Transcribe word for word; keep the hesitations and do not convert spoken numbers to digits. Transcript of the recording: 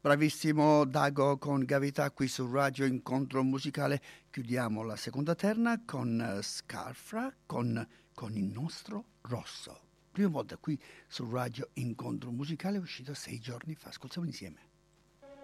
Bravissimo Dago con Gavità qui su Radio Incontro Musicale. Chiudiamo la seconda terna con Scarfra, con, con il nostro rosso. Prima volta qui su Radio Incontro Musicale, uscito sei giorni fa. Ascoltiamo insieme.